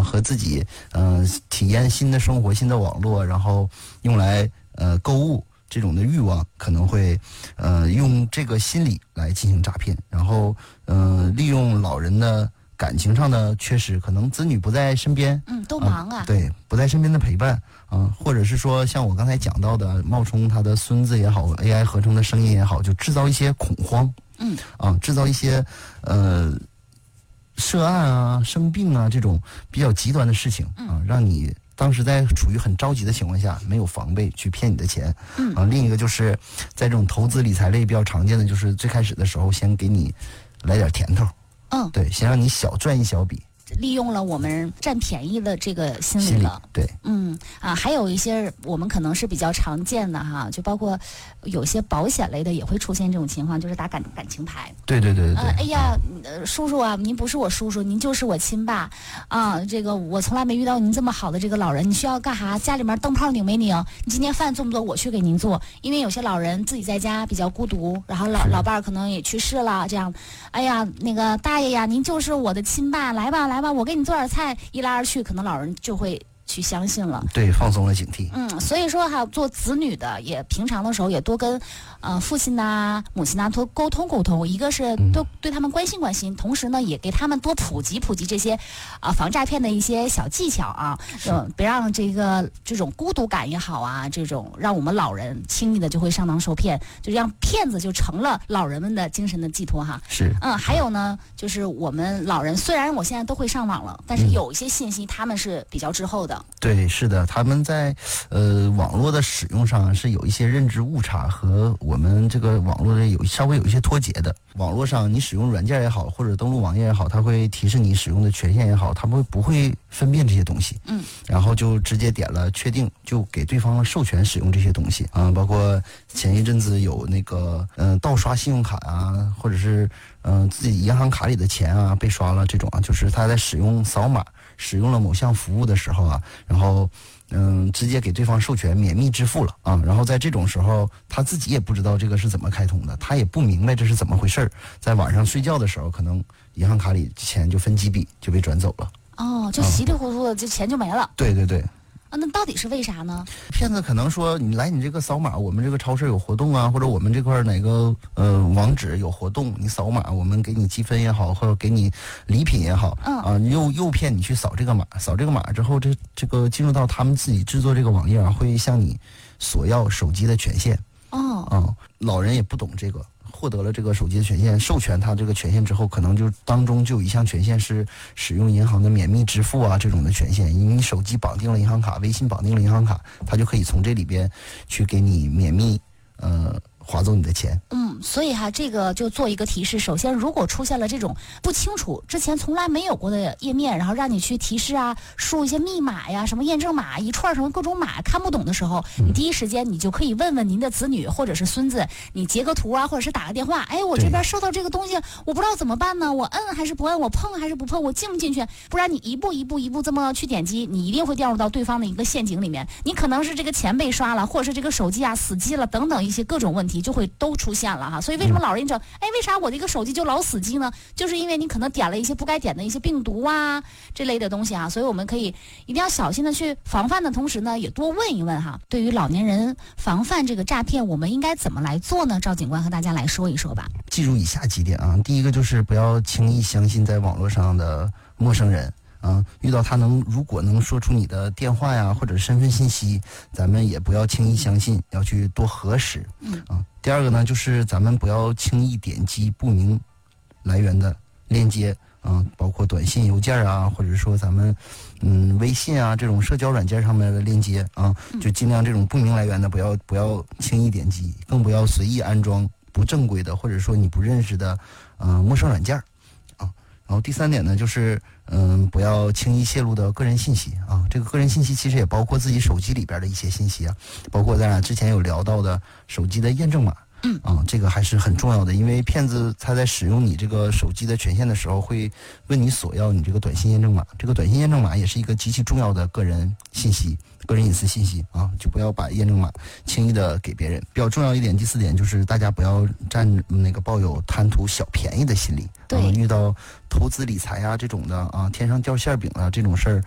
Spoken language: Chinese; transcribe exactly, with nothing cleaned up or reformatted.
和自己嗯、呃、体验新的生活、新的网络，然后用来呃购物这种的欲望，可能会呃用这个心理来进行诈骗，然后呃利用老人的感情上的缺失，可能子女不在身边， 嗯，都忙啊， 啊对，不在身边的陪伴啊，或者是说像我刚才讲到的，冒充他的孙子也好 ，A I 合成的声音也好，就制造一些恐慌， 嗯， 啊，制造一些呃涉案啊、生病啊这种比较极端的事情啊，让你当时在处于很着急的情况下没有防备去骗你的钱， 嗯啊，另一个就是在这种投资理财类比较常见的，就是最开始的时候先给你来点甜头。 嗯， 对，先让你小赚一小笔， 利用了我们占便宜的这个心理心理了。 对， 嗯啊，还有一些我们可能是比较常见的哈，就包括有些保险类的也会出现这种情况，就是打感感情牌。 对对对对对。 呃、哎呀，呃，叔叔啊，您不是我叔叔，您就是我亲爸啊。这个我从来没遇到您这么好的这个老人，你需要干啥？家里面灯泡拧没拧？你今天饭做不做？我去给您做。因为有些老人自己在家比较孤独，然后老老伴儿可能也去世了，这样，哎呀，那个大爷呀，您就是我的亲爸，来吧来吧，我给你做点菜，一来二去，可能老人就会去相信了， 对，放松了警惕。 嗯，所以说哈，做子女的也平常的时候也多跟，呃，父亲呐、母亲呐多沟通沟通。一个是多对他们关心关心，同时呢，也给他们多普及普及这些，啊、防诈骗的一些小技巧啊，嗯，别让这个这种孤独感也好啊，这种让我们老人轻易的就会上当受骗，就让骗子就成了老人们的精神的寄托哈。 是， 嗯，还有呢，就是我们老人虽然我现在都会上网了，但是有一些信息他们是比较滞后的。 对，是的，他们在呃网络的使用上是有一些认知误差和我们这个网络的有稍微有一些脱节的。网络上你使用软件也好，或者登录网页也好，它会提示你使用的权限也好，他们不会分辨这些东西，嗯，然后就直接点了确定，就给对方授权使用这些东西啊、呃，包括前一阵子有那个嗯、呃、盗刷信用卡啊，或者是嗯、呃、自己银行卡里的钱啊被刷了这种啊，就是他在使用扫码。使用了某项服务的时候啊，然后嗯，直接给对方授权免密支付了啊，然后在这种时候，他自己也不知道这个是怎么开通的，他也不明白这是怎么回事儿，在晚上睡觉的时候，可能银行卡里钱就分几笔就被转走了。 哦，就稀里糊涂的，这钱就没了。 对对对。 啊，那到底是为啥呢？ 骗子可能说你来你这个扫码，我们这个超市有活动啊，或者我们这块哪个呃网址有活动，你扫码我们给你积分也好，或者给你礼品也好， 嗯啊，诱诱骗你去扫这个码，扫这个码之后，这这个进入到他们自己制作这个网页啊，会向你索要手机的权限。 哦， 啊，老人也不懂这个。获得了这个手机的权限，授权他这个权限之后，可能就当中就有一项权限是使用银行的免密支付啊这种的权限，因为你手机绑定了银行卡，微信绑定了银行卡，他就可以从这里边去给你免密呃划走你的钱。 嗯，所以哈，这个就做一个提示。首先，如果出现了这种不清楚、之前从来没有过的页面，然后让你去提示啊，输入一些密码呀、什么验证码，一串什么各种码看不懂的时候，你第一时间你就可以问问您的子女或者是孙子，你截个图啊，或者是打个电话。哎，我这边收到这个东西，我不知道怎么办呢？我摁还是不摁？我碰还是不碰？我进不进去？不然你一步一步一步这么去点击，你一定会掉入到对方的一个陷阱里面。你可能是这个钱被刷了，或者是这个手机啊死机了，等等一些各种问题就会都出现了哈。所以为什么老人一整，哎，为啥我这个手机就老死机呢？就是因为你可能点了一些不该点的一些病毒啊这类的东西啊。所以我们可以一定要小心的去防范的同时呢，也多问一问哈。对于老年人防范这个诈骗，我们应该怎么来做呢？赵警官和大家来说一说吧。 记住以下几点啊，第一个就是不要轻易相信在网络上的陌生人。啊，遇到他能如果能说出你的电话呀或者身份信息，咱们也不要轻易相信，要去多核实。嗯啊，第二个呢，就是咱们不要轻易点击不明来源的链接啊，包括短信、邮件啊，或者说咱们嗯微信啊这种社交软件上面的链接啊，就尽量这种不明来源的不要不要轻易点击，更不要随意安装不正规的或者说你不认识的呃陌生软件啊。然后第三点呢，就是嗯，不要轻易泄露的个人信息啊。这个个人信息其实也包括自己手机里边的一些信息啊，包括咱俩之前有聊到的手机的验证码。嗯啊，这个还是很重要的，因为骗子他在使用你这个手机的权限的时候，会问你索要你这个短信验证码。这个短信验证码也是一个极其重要的个人信息、个人隐私信息啊，就不要把验证码轻易的给别人。比较重要一点，第四点就是大家不要占那个抱有贪图小便宜的心理。 对， 啊，遇到投资理财啊这种的啊，天上掉馅饼啊这种事儿，